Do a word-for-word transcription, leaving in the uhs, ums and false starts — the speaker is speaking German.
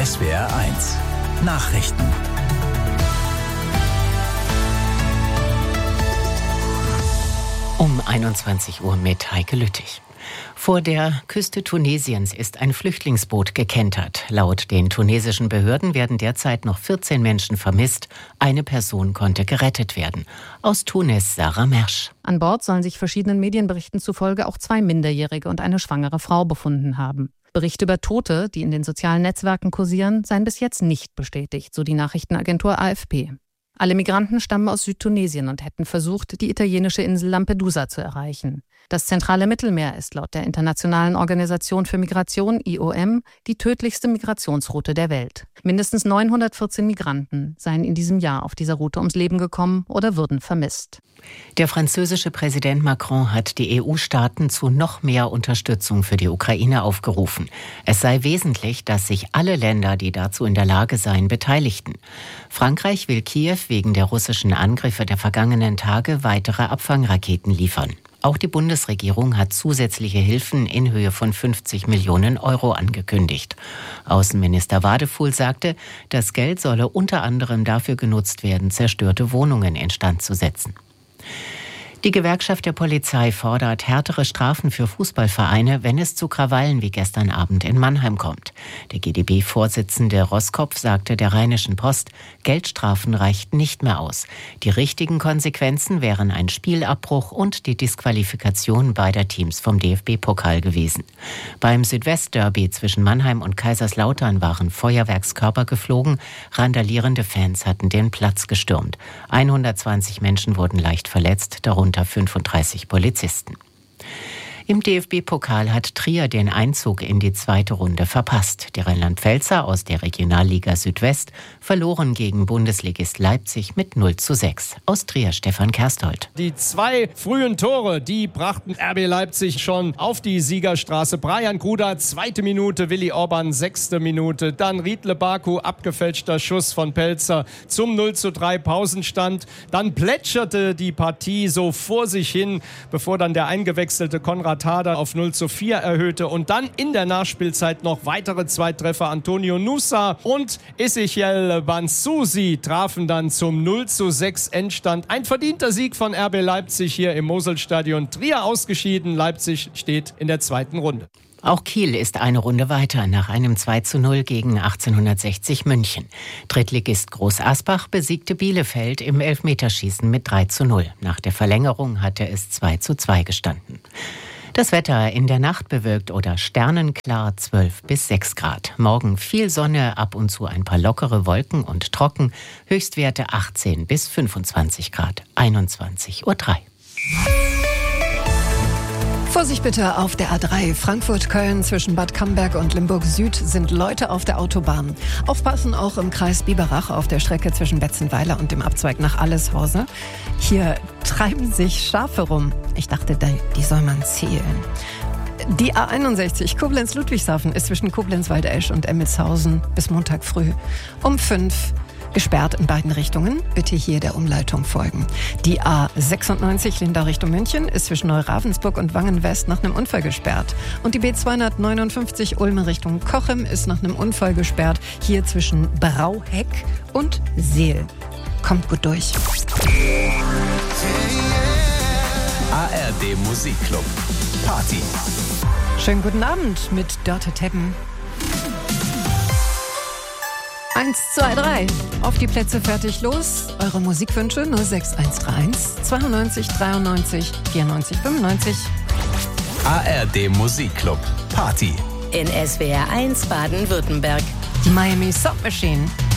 S W R eins Nachrichten. Um einundzwanzig Uhr mit Heike Lüttich. Vor der Küste Tunesiens ist ein Flüchtlingsboot gekentert. Laut den tunesischen Behörden werden derzeit noch vierzehn Menschen vermisst. Eine Person konnte gerettet werden. Aus Tunis, Sarah Mersch. An Bord sollen sich verschiedenen Medienberichten zufolge auch zwei Minderjährige und eine schwangere Frau befunden haben. Berichte über Tote, die in den sozialen Netzwerken kursieren, seien bis jetzt nicht bestätigt, so die Nachrichtenagentur A F P. Alle Migranten stammen aus Südtunesien und hätten versucht, die italienische Insel Lampedusa zu erreichen. Das zentrale Mittelmeer ist laut der Internationalen Organisation für Migration I O M die tödlichste Migrationsroute der Welt. Mindestens neunhundertvierzehn Migranten seien in diesem Jahr auf dieser Route ums Leben gekommen oder würden vermisst. Der französische Präsident Macron hat die E U-Staaten zu noch mehr Unterstützung für die Ukraine aufgerufen. Es sei wesentlich, dass sich alle Länder, die dazu in der Lage seien, beteiligten. Frankreich will Kiew wegen der russischen Angriffe der vergangenen Tage weitere Abfangraketen liefern. Auch die Bundesregierung hat zusätzliche Hilfen in Höhe von fünfzig Millionen Euro angekündigt. Außenminister Wadefuhl sagte, das Geld solle unter anderem dafür genutzt werden, zerstörte Wohnungen instand zu setzen. Die Gewerkschaft der Polizei fordert härtere Strafen für Fußballvereine, wenn es zu Krawallen wie gestern Abend in Mannheim kommt. Der G d B-Vorsitzende Roskopf sagte der Rheinischen Post, Geldstrafen reichten nicht mehr aus. Die richtigen Konsequenzen wären ein Spielabbruch und die Disqualifikation beider Teams vom D F B-Pokal gewesen. Beim Südwest-Derby zwischen Mannheim und Kaiserslautern waren Feuerwerkskörper geflogen. Randalierende Fans hatten den Platz gestürmt. hundertzwanzig Menschen wurden leicht verletzt, darunter fünfunddreißig Polizisten. Im D F B-Pokal hat Trier den Einzug in die zweite Runde verpasst. Die Rheinland-Pfälzer aus der Regionalliga Südwest verloren gegen Bundesligist Leipzig mit null zu sechs. Aus Trier Stefan Kersthold. Die zwei frühen Tore, die brachten R B Leipzig schon auf die Siegerstraße. Brian Gruda, zweite Minute, Willi Orban, sechste Minute. Dann Riedle Baku, abgefälschter Schuss von Pelzer zum null zu drei Pausenstand. Dann plätscherte die Partie so vor sich hin, bevor dann der eingewechselte Konrad Hader auf null zu vier erhöhte und dann in der Nachspielzeit noch weitere zwei Treffer. Antonio Nusa und Ezechiel Bansusi trafen dann zum null zu sechs Endstand. Ein verdienter Sieg von R B Leipzig hier im Moselstadion. Trier ausgeschieden, Leipzig steht in der zweiten Runde. Auch Kiel ist eine Runde weiter nach einem zwei zu null gegen achtzehnhundertsechzig München. Drittligist Groß Asbach besiegte Bielefeld im Elfmeterschießen mit drei zu null. Nach der Verlängerung hatte es zwei zu zwei gestanden. Das Wetter in der Nacht bewölkt oder sternenklar zwölf bis sechs Grad. Morgen viel Sonne, ab und zu ein paar lockere Wolken und trocken. Höchstwerte achtzehn bis fünfundzwanzig Grad. einundzwanzig Uhr drei. Vorsicht bitte auf der A drei Frankfurt-Köln zwischen Bad Camberg und Limburg Süd sind Leute auf der Autobahn. Aufpassen auch im Kreis Biberach auf der Strecke zwischen Betzenweiler und dem Abzweig nach Alleshausen. Hier treiben sich Schafe rum. Ich dachte, die soll man zählen. Die A einundsechzig Koblenz-Ludwigshafen ist zwischen Koblenz-Waldesch und Emmelshausen bis Montag früh um fünf gesperrt in beiden Richtungen. Bitte hier der Umleitung folgen. Die A sechsundneunzig Lindau Richtung München ist zwischen Neuravensburg und Wangen-West nach einem Unfall gesperrt. Und die B zweihundertneunundfünfzig Ulm Richtung Cochem ist nach einem Unfall gesperrt. Hier zwischen Brauheck und Seel. Kommt gut durch. A R D Musikclub. Party. Schönen guten Abend mit Dörte Teppen. Eins, zwei, drei. Auf die Plätze, fertig, los. Eure Musikwünsche null sechs eins drei eins zweiundneunzig dreiundneunzig vierundneunzig fünfundneunzig. A R D Musikclub. Party. In S W R eins Baden-Württemberg. Die Miami Sound Machine.